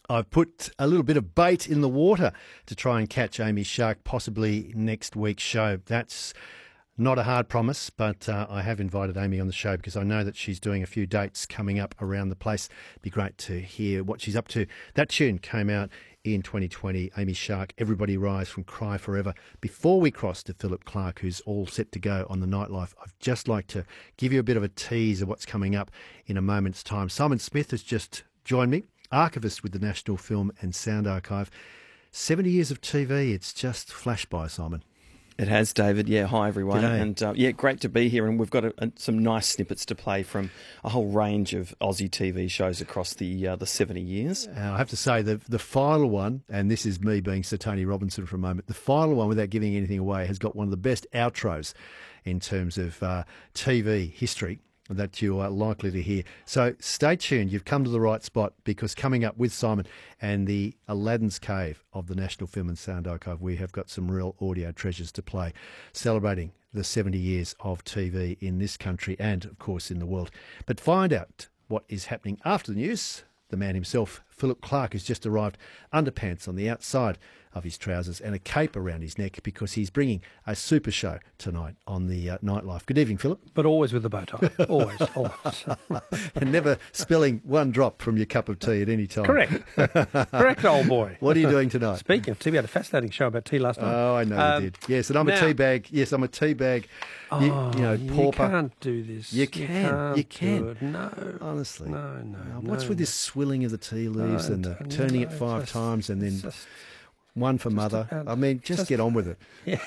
I've put a little bit of bait in the water to try and catch Amy Shark possibly next week's show. That's not a hard promise, but I have invited Amy on the show because I know that she's doing a few dates coming up around the place. It'd be great to hear what she's up to. That tune came out in 2020, Amy Shark, Everybody Rise from Cry Forever. Before we cross to Philip Clark, who's all set to go on the Nightlife, I'd just like to give you a bit of a tease of what's coming up in a moment's time. Simon Smith has just joined me, archivist with the National Film and Sound Archive. 70 years of TV, it's just flashed by, Simon. It has, David. Yeah, hi everyone. G'day. And great to be here. And we've got some nice snippets to play from a whole range of Aussie TV shows across the 70 years. I have to say the final one, and this is me being Sir Tony Robinson for a moment, the final one, without giving anything away, has got one of the best outros in terms of TV history that you are likely to hear. So stay tuned. You've come to the right spot, because coming up with Simon and the Aladdin's Cave of the National Film and Sound Archive, we have got some real audio treasures to play, celebrating the 70 years of TV in this country and, of course, in the world. But find out what is happening after the news. The man himself, Philip Clark, has just arrived, underpants on the outside of his trousers and a cape around his neck, because he's bringing a super show tonight on the Nightlife. Good evening, Philip. But always with a bow tie. Always, always. And never spilling one drop from your cup of tea at any time. Correct. Correct, old boy. What are you doing tonight? Speaking of tea, we had a fascinating show about tea last night. Oh, I know you did. Yes, and I'm a tea bag. Yes, I'm a tea bag. You pauper. can't do this. You can. You can. Do it. No. Honestly. No. What's with this swilling of the tea leaves and the turning it five times and then one for mother? I mean, just get on with it. Yeah.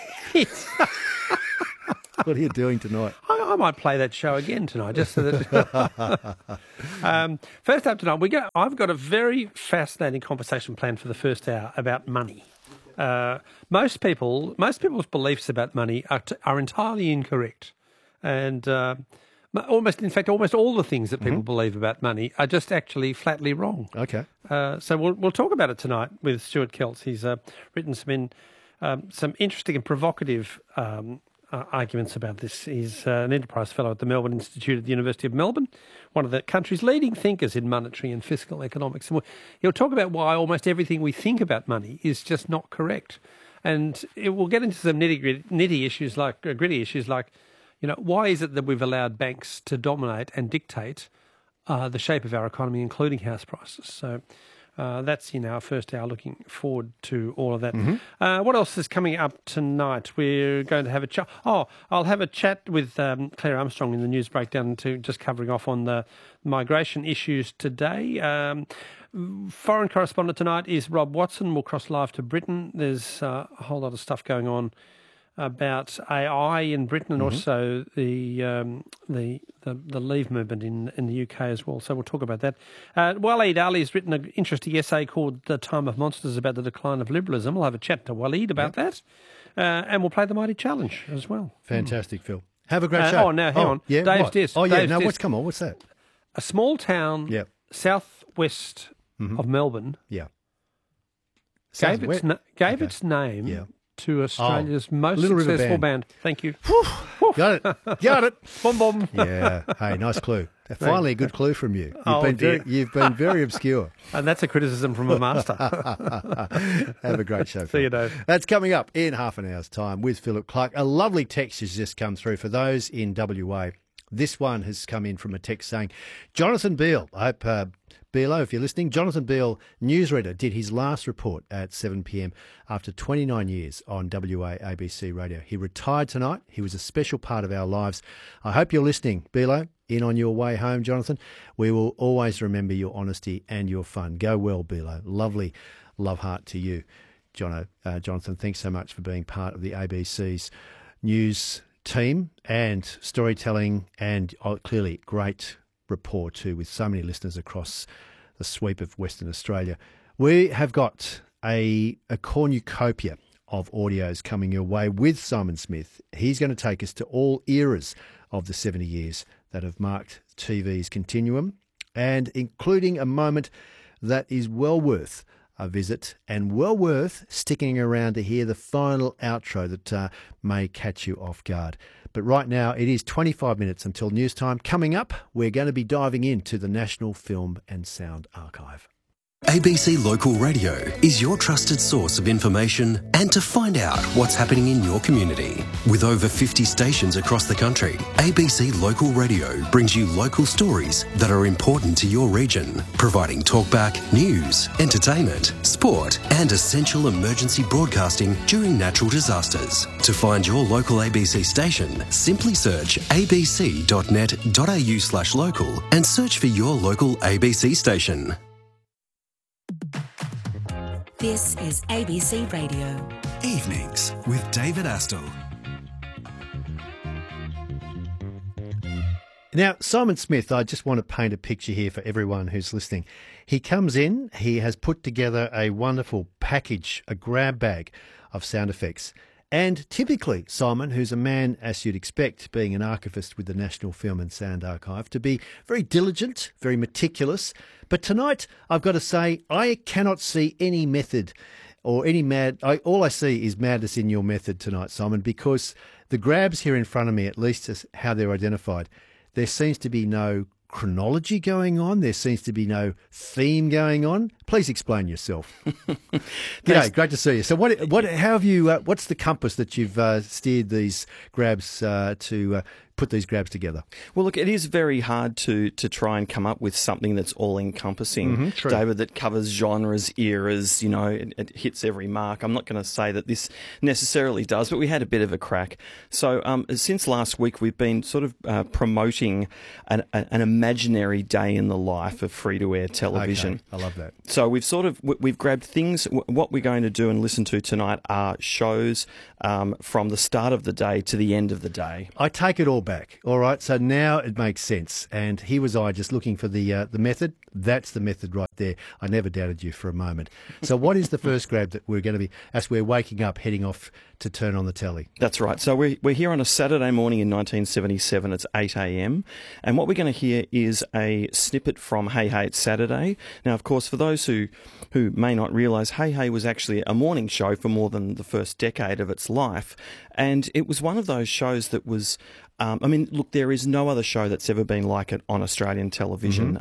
What are you doing tonight? I might play that show again tonight, just so that. First up tonight, I've got a very fascinating conversation planned for the first hour about money. Most people's beliefs about money are entirely incorrect, and almost all the things that people believe about money are just actually flatly wrong. Okay. So we'll talk about it tonight with Stuart Kelts. He's written some interesting and provocative arguments about this. He's an Enterprise Fellow at the Melbourne Institute at the University of Melbourne, one of the country's leading thinkers in monetary and fiscal economics. And he'll talk about why almost everything we think about money is just not correct. And we'll get into some gritty issues like, why is it that we've allowed banks to dominate and dictate the shape of our economy, including house prices? So that's in our first hour. Looking forward to all of that. What else is coming up tonight? We're going to have a chat. I'll have a chat with Claire Armstrong in the news breakdown, to just covering off on the migration issues today. Foreign correspondent tonight is Rob Watson. We'll cross live to Britain. There's a whole lot of stuff going on about AI in Britain, and also the Leave movement in the UK as well. So we'll talk about that. Waleed Ali's written an interesting essay called "The Time of Monsters" about the decline of liberalism. We'll have a chat to Waleed about that, and we'll play the Mighty Challenge as well. Fantastic, Phil. Have a great show. Hang on. Yeah, Dave's what? Disc. Oh, yeah. Dave's No, Disc. what's that? A small town southwest of Melbourne gave its name to Australia's most Little River successful Band. Thank you. Got it. Boom, boom. Yeah. Hey, nice clue. Finally, a good clue from you. Dear. You've been very obscure. And that's a criticism from a master. Have a great show. See you, Dave. That's coming up in half an hour's time with Philip Clark. A lovely text has just come through for those in WA. This one has come in from a text saying, Jonathan Beale, I hope, Bealo, if you're listening, Jonathan Beale, newsreader, did his last report at 7 p.m. after 29 years on WA ABC radio. He retired tonight. He was a special part of our lives. I hope you're listening, Bealo, in on your way home, Jonathan. We will always remember your honesty and your fun. Go well, Bealo. Lovely love heart to you, Jonathan. Thanks so much for being part of the ABC's news team and storytelling, and clearly great rapport too with so many listeners across the sweep of Western Australia. We have got a cornucopia of audios coming your way with Simon Smith. He's going to take us to all eras of the 70 years that have marked TV's continuum, and including a moment that is well worth a visit and well worth sticking around to hear the final outro that may catch you off guard. But right now, it is 25 minutes until news time. Coming up, we're going to be diving into the National Film and Sound Archive. ABC Local Radio is your trusted source of information and to find out what's happening in your community. With over 50 stations across the country, ABC Local Radio brings you local stories that are important to your region, providing talkback, news, entertainment, sport and essential emergency broadcasting during natural disasters. To find your local ABC station, simply search abc.net.au/local and search for your local ABC station. This is ABC Radio. Evenings with David Astle. Now, Simon Smith, I just want to paint a picture here for everyone who's listening. He comes in, he has put together a wonderful package, a grab bag of sound effects. And typically, Simon, who's a man, as you'd expect, being an archivist with the National Film and Sound Archive, to be very diligent, very meticulous. But tonight, I've got to say, I cannot see any method or any all I see is madness in your method tonight, Simon, because the grabs here in front of me, at least as how they're identified, there seems to be no chronology going on. There seems to be no theme going on. Please explain yourself. G'day, great to see you. So, how have you? What's the compass that you've steered these grabs to put these grabs together? Well, look, it is very hard to try and come up with something that's all-encompassing, David, that covers genres, eras, it hits every mark. I'm not going to say that this necessarily does, but we had a bit of a crack. So since last week, we've been sort of promoting an imaginary day in the life of free-to-air television. Okay, I love that. So we've grabbed things. What we're going to do and listen to tonight are shows from the start of the day to the end of the day. I take it all back. All right, so now it makes sense. And here was I just looking for the method. That's the method right there. I never doubted you for a moment. So what is the first grab that we're going to be, as we're waking up, heading off to turn on the telly? That's right. So we're here on a Saturday morning in 1977. It's 8 a.m. And what we're going to hear is a snippet from Hey Hey It's Saturday. Now, of course, for those who may not realise, Hey Hey was actually a morning show for more than the first decade of its life. And it was one of those shows that was... look, there is no other show that's ever been like it on Australian television.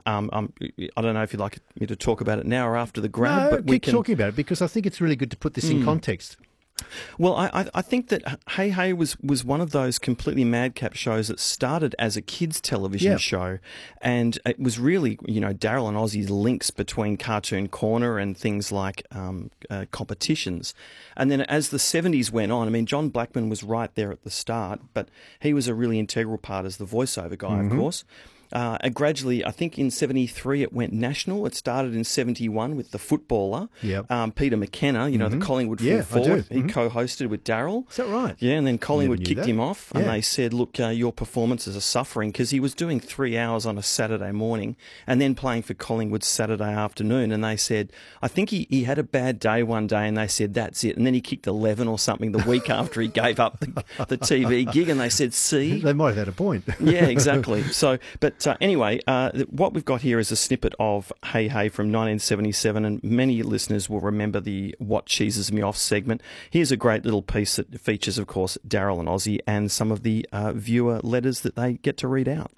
I don't know if you'd like me to talk about it now or after the grab. No, but keep talking about it because I think it's really good to put this in context. Well, I think that Hey Hey was one of those completely madcap shows that started as a kids' television show, and it was really, Daryl and Ozzy's links between Cartoon Corner and things like competitions. And then as the 70s went on, John Blackman was right there at the start, but he was a really integral part as the voiceover guy, of course. And gradually, I think in 73 it went national. It started in 71 with the footballer, Peter McKenna, the Collingwood full forward. He co-hosted with Daryl. Is that right? Yeah, and then Collingwood kicked him off and Yeah. they said, look, your performances are suffering, because he was doing 3 hours on a Saturday morning and then playing for Collingwood Saturday afternoon. And they said, I think he had a bad day one day and they said, that's it. And then he kicked 11 or something the week after he gave up the TV gig, and they said, see? They might have had a point. Yeah, exactly. So, but anyway, what we've got here is a snippet of Hey Hey from 1977, and many listeners will remember the What Cheeses Me Off segment. Here's a great little piece that features, of course, Daryl and Ozzy and some of the viewer letters that they get to read out.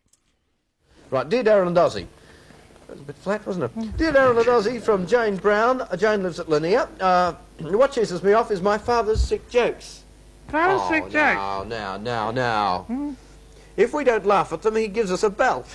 Right, dear Daryl and Ozzy. That was a bit flat, wasn't it? Dear Daryl and Ozzy, from Jane Brown. Jane lives at Lanier. What cheeses me off is my father's sick jokes. Father's sick jokes? Now. If we don't laugh at them, he gives us a belt.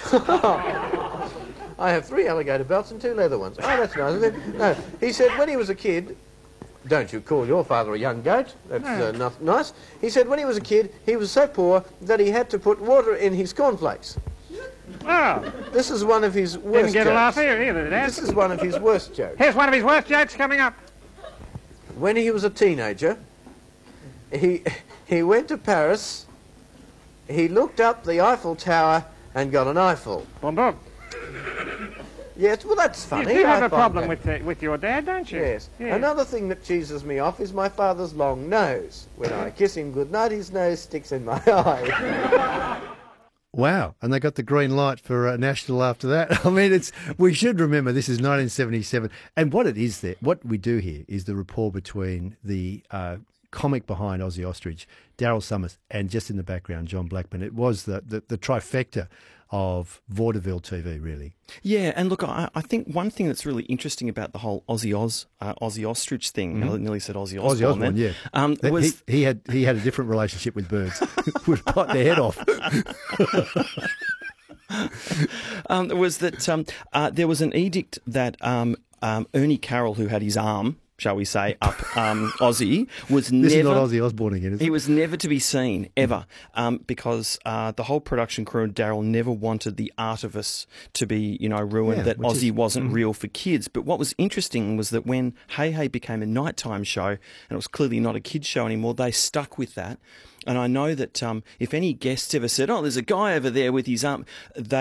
I have 3 alligator belts and 2 leather ones. Oh, that's nice, isn't it? No, he said when he was a kid... Don't you call your father a young goat. That's not nice. He said when he was a kid, he was so poor that he had to put water in his cornflakes. Oh. This is one of his worst Didn't get jokes. a laugh here either, Dad. This is one of his worst jokes. Here's one of his worst jokes coming up. When he was a teenager, he went to Paris, he looked up the Eiffel Tower and got an eyeful. Boom, boom. Yes, well, that's funny. You do have I a find problem that. with your dad, don't you? Yes. Yeah. Another thing that cheeses me off is my father's long nose. When I kiss him goodnight, his nose sticks in my eye. Wow, and they got the green light for national after that. We should remember this is 1977, and what we do here is the rapport between the comic behind Ozzy Ostrich, Daryl Summers, and just in the background, John Blackman. It was the trifecta of vaudeville TV, really. Yeah, and look, I think one thing that's really interesting about the whole Ozzy Ostrich thing, I nearly said Ozzy Osbourne then, yeah. was he had a different relationship with birds. Would bite their head off. was that there was an edict that Ernie Carroll, who had his arm, shall we say, up Ozzy, was This never... is not Ozzy Osbourne again, is it? He was never to be seen, ever, because the whole production crew and Daryl never wanted the artifice to be, ruined, that Ozzy wasn't real for kids. But what was interesting was that when Hey Hey became a nighttime show, and it was clearly not a kids' show anymore, they stuck with that. And I know that if any guests ever said, "Oh, there's a guy over there with his arm,"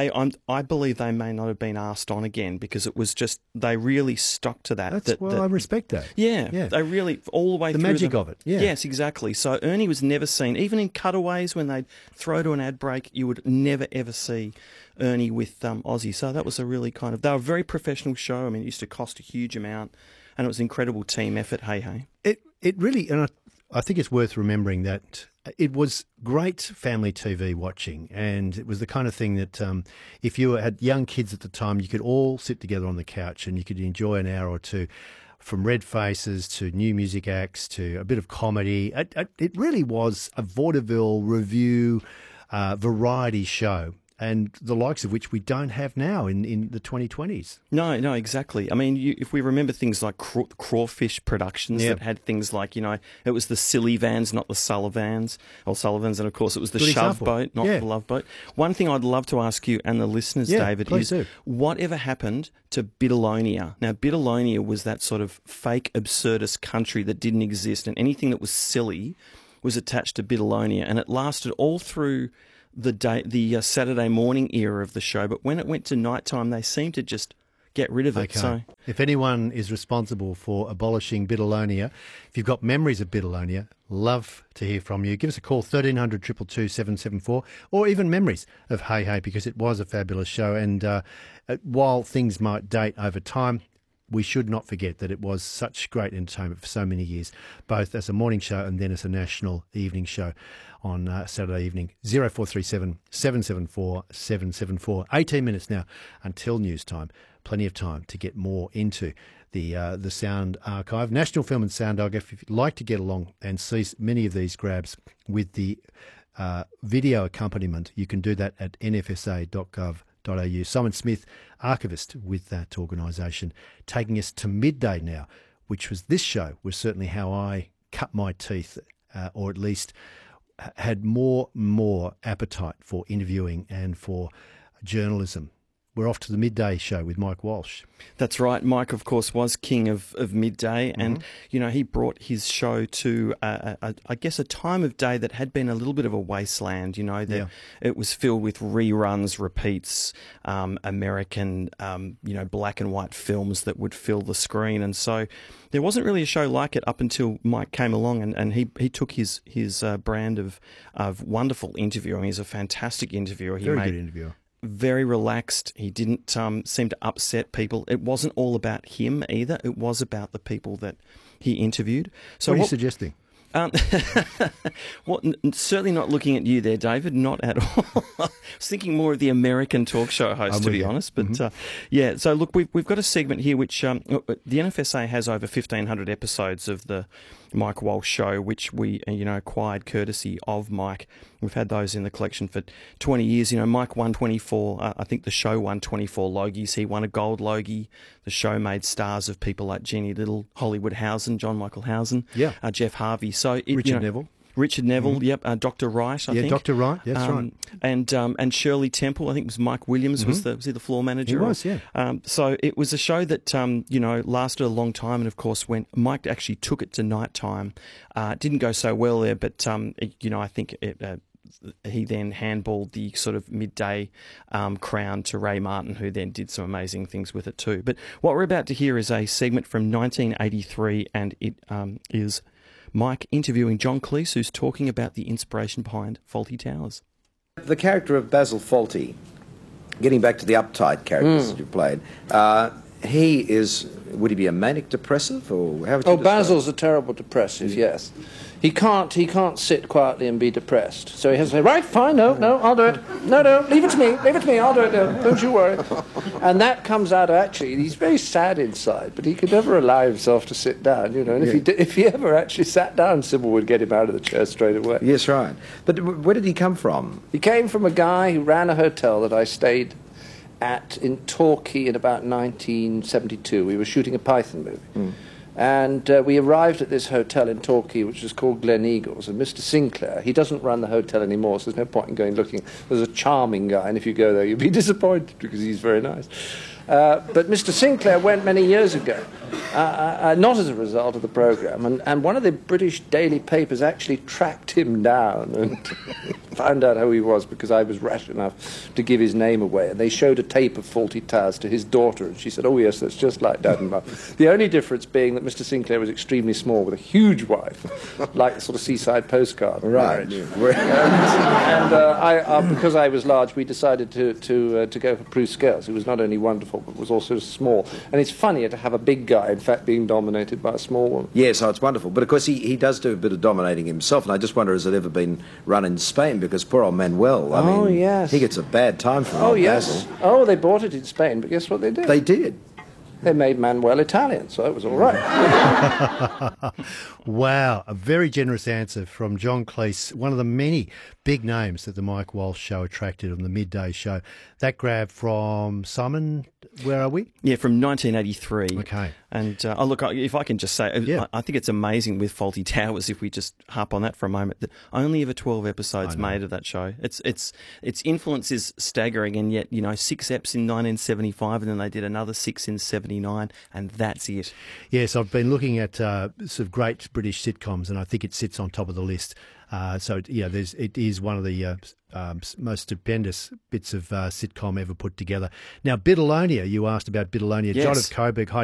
I believe they may not have been asked on again, because it was just they really stuck to that. I respect that. Yeah, they really all the way the through magic of it. Yeah. Yes, exactly. So Ernie was never seen, even in cutaways when they'd throw to an ad break. You would never ever see Ernie with Ozzy. So that was a really they were a very professional show. I mean, it used to cost a huge amount, and it was an incredible team effort. Hey Hey. It really, and I think it's worth remembering that it was great family TV watching, and it was the kind of thing that if you had young kids at the time, you could all sit together on the couch and you could enjoy an hour or two, from red faces to new music acts to a bit of comedy. It really was a vaudeville review variety show, and the likes of which we don't have now in the 2020s. No, exactly. I mean, if we remember things like Crawfish Productions that had things like, it was the Silly Vans, not the Sullivans, and of course it was the Good Shove example. Boat, not the Love Boat. One thing I'd love to ask you and the listeners, David, is whatever happened to Bitalonia? Now, Bitalonia was that sort of fake absurdist country that didn't exist, and anything that was silly was attached to Bitalonia, and it lasted all through the Saturday morning era of the show, but when it went to nighttime, they seemed to just get rid of it. Okay. So, if anyone is responsible for abolishing Bitalonia, if you've got memories of Bitalonia, love to hear from you. Give us a call, 1300 222 774, or even memories of Hey Hey, because it was a fabulous show. And while things might date over time, we should not forget that it was such great entertainment for so many years, both as a morning show and then as a national evening show on Saturday evening. 0437 774 774. 18 minutes now until news time. Plenty of time to get more into the Sound Archive. National Film and Sound Archive, if you'd like to get along and see many of these grabs with the video accompaniment, you can do that at nfsa.gov.au. Simon Smith, archivist with that organisation, taking us to midday now, which was this show, was certainly how I cut my teeth, or at least had more appetite for interviewing and for journalism. We're off to the midday show with Mike Walsh. That's right. Mike, of course, was king of midday, and he brought his show to I guess a time of day that had been a little bit of a wasteland. It was filled with reruns, repeats, American black and white films that would fill the screen, and so there wasn't really a show like it up until Mike came along, and he took his brand of wonderful interviewing. He's a fantastic interviewer. Very good interviewer. Very relaxed. He didn't seem to upset people. It wasn't all about him either. It was about the people that he interviewed. So what are you suggesting? Certainly not looking at you there, David. Not at all. I was thinking more of the American talk show host, to be honest. But so look, we've got a segment here which the NFSA has over 1,500 episodes of the Mike Walsh Show, which we acquired courtesy of Mike. We've had those in the collection for 20 years. Mike won 24. I think the show won 24 Logies. He won a gold Logie. The show made stars of people like Jeannie Little, Hollywood Housen, John Michael Housen, Jeff Harvey. So Richard Neville, yep. Dr. Wright, I think. Yeah, Dr. Wright, that's right. And Shirley Temple, I think it was Mike Williams, was he the floor manager? He was, yeah. So it was a show that, lasted a long time. And, of course, when Mike actually took it to nighttime, it didn't go so well there. But, I think he then handballed the sort of midday crown to Ray Martin, who then did some amazing things with it too. But what we're about to hear is a segment from 1983, and it is Mike interviewing John Cleese, who's talking about the inspiration behind Fawlty Towers. The character of Basil Fawlty, getting back to the uptight characters that you played, would he be a manic depressive, or how would you Oh, describe Basil's a terrible depressive, yes. He can't sit quietly and be depressed. So he has to say, right, fine, no, I'll do it. No, leave it to me, I'll do it, no, don't you worry. And that comes out, actually, he's very sad inside, but he could never allow himself to sit down, you know, and if he ever actually sat down, Sybil would get him out of the chair straight away. Yes, right. But where did he come from? He came from a guy who ran a hotel that I stayed at in Torquay in about 1972. We were shooting a Python movie. And we arrived at this hotel in Torquay, which is called Glen Eagles. And Mr. Sinclair, he doesn't run the hotel anymore, so there's no point in going looking. There's a charming guy, and if you go there, you'll be disappointed because he's very nice. But Mr. Sinclair went many years ago, not as a result of the programme. And one of the British daily papers actually tracked him down and found out who he was because I was rash enough to give his name away. And they showed a tape of Fawlty Towers to his daughter, and she said, oh, yes, that's just like Dad and Mum. The only difference being that Mr. Sinclair was extremely small with a huge wife, like the sort of seaside postcard. Right. And because I was large, we decided to go for Bruce Scales, who was not only wonderful, but was also small. And it's funnier to have a big guy, in fact, being dominated by a small woman. Yes, it's wonderful. But of course, he does do a bit of dominating himself, and I just wonder, has it ever been run in Spain? Because poor old Manuel, I mean, yes. he gets a bad time from Oh, old yes. Basil. Oh, they bought it in Spain, but guess what they did? They did. They made Manuel Italian, so it was all right. Wow, a very generous answer from John Cleese, one of the many big names that the Mike Walsh Show attracted on the midday show. That grab from Simon, where are we? Yeah, from 1983. Okay. And look, if I can just say, I think it's amazing with Fawlty Towers, if we just harp on that for a moment, that only ever 12 episodes made of that show. Its influence is staggering, and yet, 6 eps in 1975, and then they did another 6 in 79, and that's it. Yes, I've been looking at sort of great British sitcoms, and I think it sits on top of the list. It is one of the most stupendous bits of sitcom ever put together. Now, Biddleonia, you asked about Biddleonia. Yes. John of Coburg. Hi,